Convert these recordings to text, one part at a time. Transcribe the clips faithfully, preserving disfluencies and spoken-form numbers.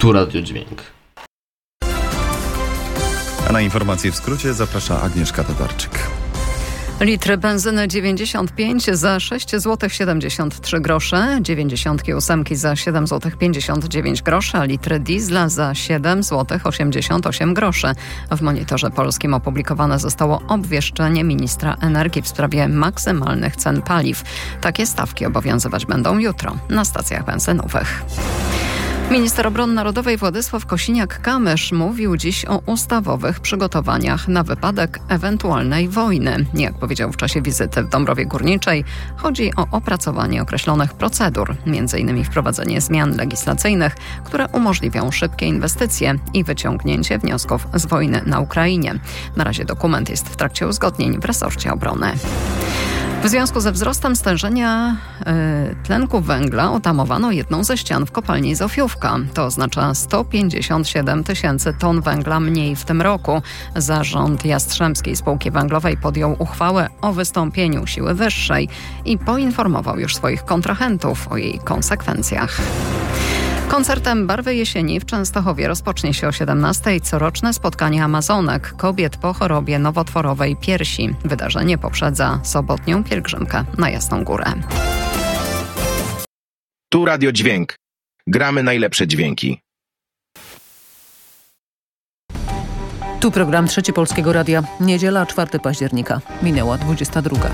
Tu Radio Dźwięk. A na informacje w skrócie zaprasza Agnieszka Tatarczyk. Litr benzyny dziewięćdziesiąt pięć za sześć złotych siedemdziesiąt trzy grosze, dziewięćdziesiątki ósemki za siedem złotych pięćdziesiąt dziewięć groszy, a litr diesla za siedem złotych osiemdziesiąt osiem groszy. W Monitorze Polskim opublikowane zostało obwieszczenie ministra energii w sprawie maksymalnych cen paliw. Takie stawki obowiązywać będą jutro na stacjach benzynowych. Minister Obrony Narodowej Władysław Kosiniak-Kamysz mówił dziś o ustawowych przygotowaniach na wypadek ewentualnej wojny. Jak powiedział w czasie wizyty w Dąbrowie Górniczej, chodzi o opracowanie określonych procedur, między innymi wprowadzenie zmian legislacyjnych, które umożliwią szybkie inwestycje i wyciągnięcie wniosków z wojny na Ukrainie. Na razie dokument jest w trakcie uzgodnień w resorcie obrony. W związku ze wzrostem stężenia y, tlenku węgla otamowano jedną ze ścian w kopalni Zofiówka. To oznacza sto pięćdziesiąt siedem tysięcy ton węgla mniej w tym roku. Zarząd Jastrzębskiej Spółki Węglowej podjął uchwałę o wystąpieniu siły wyższej i poinformował już swoich kontrahentów o jej konsekwencjach. Koncertem Barwy Jesieni w Częstochowie rozpocznie się o siedemnastej coroczne spotkanie Amazonek, kobiet po chorobie nowotworowej piersi. Wydarzenie poprzedza sobotnią pielgrzymkę na Jasną Górę. Tu Radio Dźwięk. Gramy najlepsze dźwięki. Tu program Trzeci Polskiego Radia. Niedziela, czwartego października. Minęła dwudziesta druga.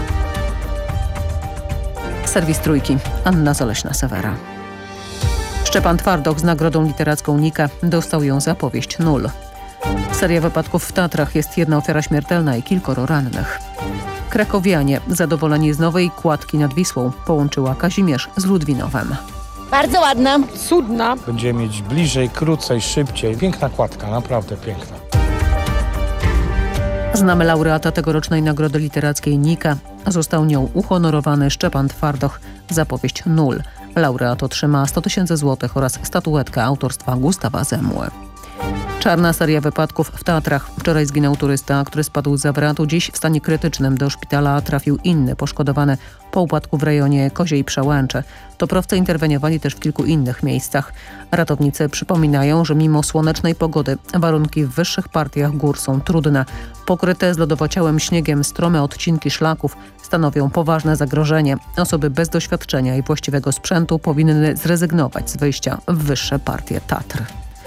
Serwis Trójki. Anna Zaleśna-Sewera. Szczepan Twardoch z nagrodą literacką Nika dostał ją za powieść Nul. Seria wypadków w Tatrach, jest jedna ofiara śmiertelna i kilkoro rannych. Krakowianie zadowoleni z nowej kładki nad Wisłą połączyła Kazimierz z Ludwinowem. Bardzo ładna. Cudna. Będziemy mieć bliżej, krócej, szybciej. Piękna kładka, naprawdę piękna. Znamy laureata tegorocznej nagrody literackiej Nika. Został nią uhonorowany Szczepan Twardoch za powieść Nul. Laureat otrzyma sto tysięcy złotych oraz statuetkę autorstwa Gustawa Zemły. Czarna seria wypadków w Tatrach. Wczoraj zginął turysta, który spadł z zawratu. Dziś w stanie krytycznym do szpitala trafił inny poszkodowany po upadku w rejonie Koziej Przełęcze. Toprowcy interweniowali też w kilku innych miejscach. Ratownicy przypominają, że mimo słonecznej pogody warunki w wyższych partiach gór są trudne. Pokryte zlodowociałym śniegiem strome odcinki szlaków stanowią poważne zagrożenie. Osoby bez doświadczenia i właściwego sprzętu powinny zrezygnować z wyjścia w wyższe partie Tatr.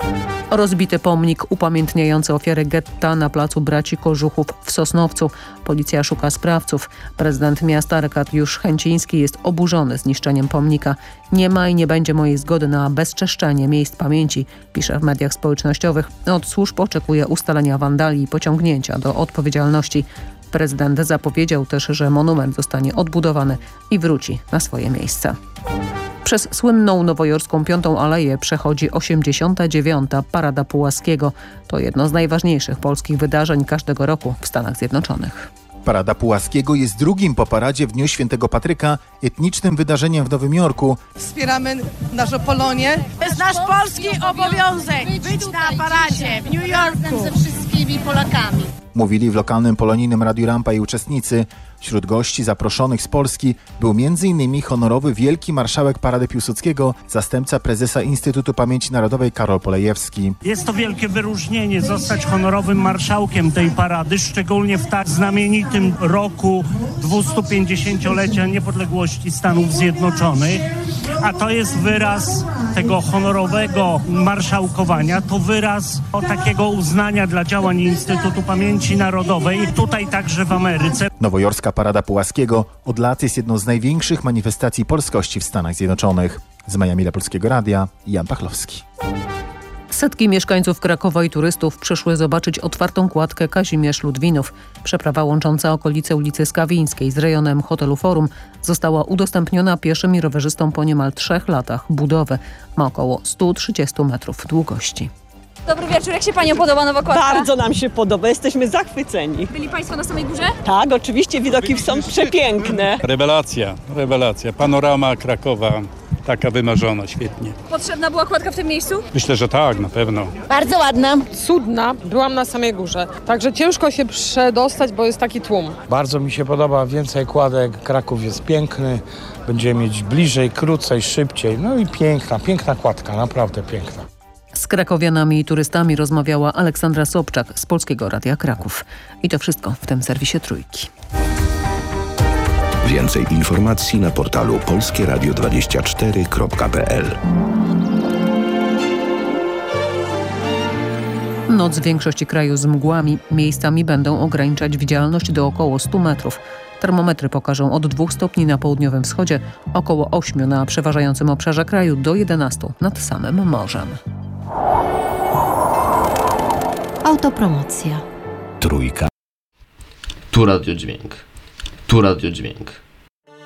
Rozbity pomnik upamiętniający ofiary getta na placu Braci Kożuchów w Sosnowcu. Policja szuka sprawców. Prezydent miasta Arkadiusz Chęciński jest oburzony zniszczeniem pomnika. Nie ma i nie będzie mojej zgody na bezczeszczenie miejsc pamięci, pisze w mediach społecznościowych. Od służb oczekuje ustalenia wandali i pociągnięcia do odpowiedzialności. Prezydent zapowiedział też, że monument zostanie odbudowany i wróci na swoje miejsce. Przez słynną nowojorską Piątą Aleję przechodzi osiemdziesiąta dziewiąta Parada Pułaskiego. To jedno z najważniejszych polskich wydarzeń każdego roku w Stanach Zjednoczonych. Parada Pułaskiego jest drugim po paradzie w Dniu Świętego Patryka etnicznym wydarzeniem w Nowym Jorku. Wspieramy naszą Polonię. To jest nasz polski obowiązek być na paradzie w New Yorku. Ze wszystkimi Polakami. Mówili w lokalnym polonijnym Radiu Rampa i uczestnicy. Wśród gości zaproszonych z Polski był między innymi honorowy wielki marszałek Parady Piłsudskiego, zastępca prezesa Instytutu Pamięci Narodowej Karol Polejewski. Jest to wielkie wyróżnienie zostać honorowym marszałkiem tej parady, szczególnie w tak znamienitym roku dwustupięćdziesięciolecia niepodległości Stanów Zjednoczonych. A to jest wyraz tego honorowego marszałkowania, to wyraz takiego uznania dla działań Instytutu Pamięci Narodowej, tutaj także w Ameryce. Nowojorska Parada Pułaskiego od lat jest jedną z największych manifestacji polskości w Stanach Zjednoczonych. Z Miami dla Polskiego Radia, Jan Pachlowski. Setki mieszkańców Krakowa i turystów przyszły zobaczyć otwartą kładkę Kazimierz Ludwinów. Przeprawa łącząca okolice ulicy Skawińskiej z rejonem hotelu Forum została udostępniona pieszym i rowerzystom po niemal trzech latach budowy. Ma około sto trzydzieści metrów długości. Dobry wieczór, jak się Panią podoba nowa kładka? Bardzo nam się podoba, jesteśmy zachwyceni. Byli Państwo na samej górze? Tak, oczywiście, widoki są przepiękne. Rewelacja, rewelacja, panorama Krakowa. Taka wymarzona, świetnie. Potrzebna była kładka w tym miejscu? Myślę, że tak, na pewno. Bardzo ładna. Cudna. Byłam na samej górze. Także ciężko się przedostać, bo jest taki tłum. Bardzo mi się podoba, więcej kładek. Kraków jest piękny. Będziemy mieć bliżej, krócej, szybciej. No i piękna, piękna kładka, naprawdę piękna. Z krakowianami i turystami rozmawiała Aleksandra Sobczak z Polskiego Radia Kraków. I to wszystko w tym serwisie Trójki. Więcej informacji na portalu polskie radio dwadzieścia cztery kropka p l. Noc w większości kraju z mgłami. Miejscami będą ograniczać widzialność do około stu metrów. Termometry pokażą od dwóch stopni na południowym wschodzie, około ośmiu na przeważającym obszarze kraju, do jedenastu nad samym morzem. Autopromocja. Trójka. Tu radiodźwięk. Tu radiodźwięk.